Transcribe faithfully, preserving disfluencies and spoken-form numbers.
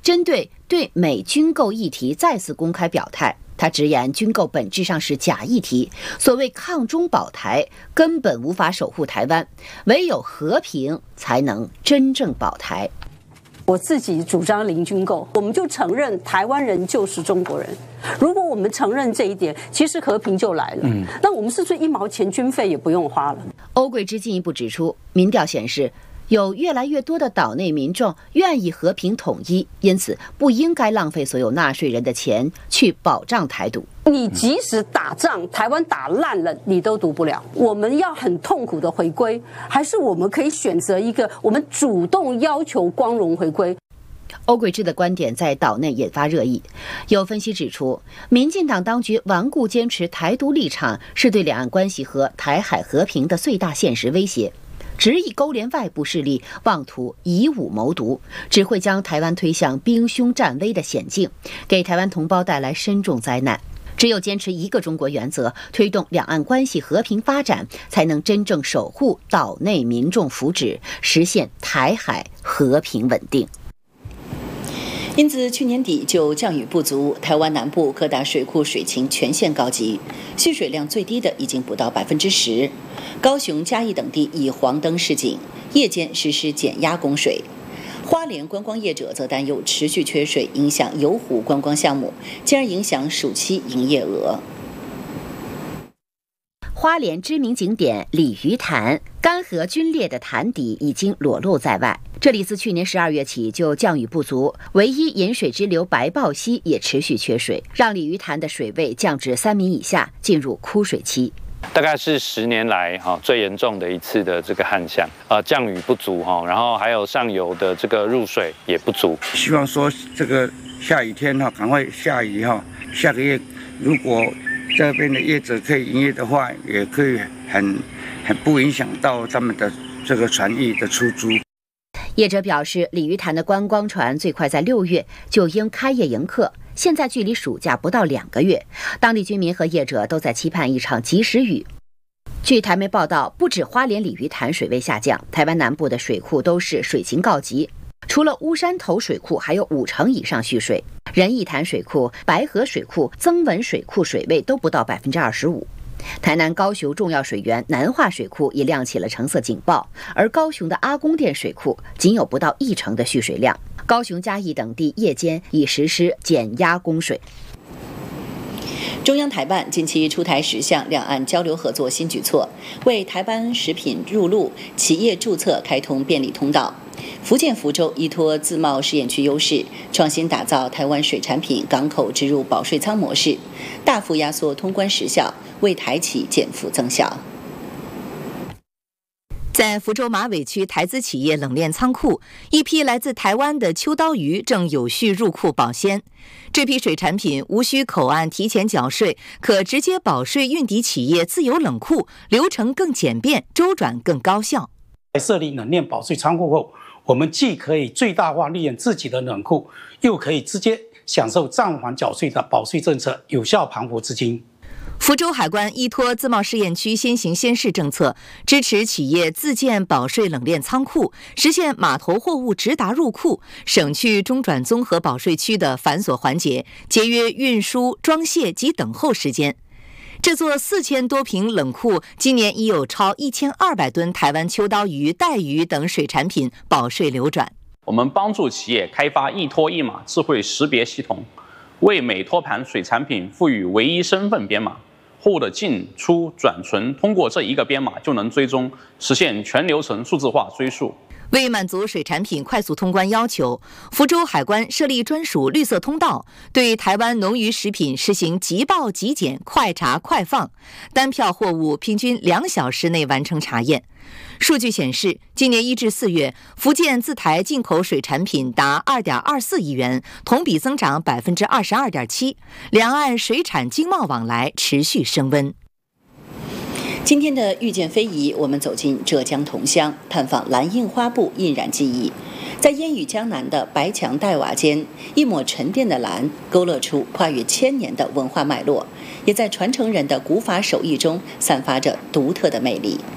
针对对美军购议题再次公开表态。他直言，军购本质上是假议题，所谓抗中保台根本无法守护台湾，唯有和平才能真正保台。 我自己主张零军购，我们就承认台湾人就是中国人。如果我们承认这一点，其实和平就来了。嗯，那我们是不是一毛钱军费也不用花了？ 欧桂芝进一步指出，民调显示，有越来越多的岛内民众愿意和平统一，因此不应该浪费所有纳税人的钱去保障台独。 你即使打仗，台湾打烂了，你都独不了。我们要很痛苦的回归，还是我们可以选择一个我们主动要求光荣回归？ 欧桂芝的观点在岛内引发热议。有分析指出，民进党当局顽固坚持台独立场，是对两岸关系和台海和平的最大现实威胁。执意勾连外部势力，妄图以武谋独，只会将台湾推向兵凶战危的险境，给台湾同胞带来深重灾难。只有坚持一个中国原则，推动两岸关系和平发展，才能真正守护岛内民众福祉，实现台海和平稳定。 因此，去年底就降雨不足，台湾南部各大水库水情全线告急，蓄水量最低的已经不到百分之十。高雄、嘉义等地以黄灯示警，夜间实施减压供水。花莲观光业者则担忧持续缺水影响游湖观光项目，进而影响暑期营业额。 花莲知名景点鲤鱼潭，干涸龟裂的潭底已经裸露在外。这里自去年十二月起就降雨不足，唯一引水支流白豹溪也持续缺水，让鲤鱼潭的水位降至三米以下，进入枯水期。 大概是十年来哈最严重的一次的这个旱象，呃，降雨不足哈，然后还有上游的这个入水也不足。 希望说这个下雨天哈，赶快下雨哈，下个月如果这边的业者可以营业的话，也可以很很不影响到他们的这个船役的出租。 业者表示，鲤鱼潭的观光船最快在六月就应开业迎客，现在距离暑假不到两个月，当地居民和业者都在期盼一场及时雨。据台媒报道，不止花莲鲤鱼潭水位下降，台湾南部的水库都是水情告急，除了乌山头水库还有五成以上蓄水，仁义潭水库、白河水库、曾文水库水位都不到百分之二十五。台南高雄重要水源南化水库也亮起了橙色警报，而高雄的阿公店水库仅有不到一成的蓄水量。高雄、嘉义等地夜间已实施减压供水。 中央台办近期出台十项两岸交流合作新举措，为台湾食品入陆企业注册开通便利通道。福建福州依托自贸试验区优势，创新打造台湾水产品港口植入保税仓模式，大幅压缩通关时效，为台企减负增效。在福州马尾区台资企业冷链仓库，一批来自台湾的秋刀鱼正有序入库保鲜。这批水产品无需口岸提前缴税，可直接保税运抵企业自有冷库，流程更简便，周转更高效。 在设立冷链保税仓库后，我们既可以最大化利用自己的冷库，又可以直接享受暂缓缴税的保税政策，有效盘活资金。 福州海关依托自贸试验区先行先试政策，支持企业自建保税冷链仓库，实现码头货物直达入库，省去中转综合保税区的繁琐环节，节约运输、装卸及等候时间。这座四千多平冷库今年已有超一千二百吨台湾秋刀鱼、带鱼等水产品保税流转。 我们帮助企业开发一托一码智慧识别系统，为每托盘水产品赋予唯一身份编码。货物的进出转存通过这一个编码就能追踪，实现全流程数字化追溯。 为满足水产品快速通关要求，福州海关设立专属绿色通道，对台湾农渔食品实行即报即检、快查快放，单票货物平均两小时内完成查验。数据显示，今年一至四月，福建自台进口水产品达二点二四亿元，同比增长百分之二十二点七，两岸水产经贸往来持续升温。今天的遇见非遗，我们走进浙江桐乡，探访蓝印花布印染技艺。在烟雨江南的白墙黛瓦间，一抹沉淀的蓝勾勒出跨越千年的文化脉络，也在传承人的古法手艺中散发着独特的魅力。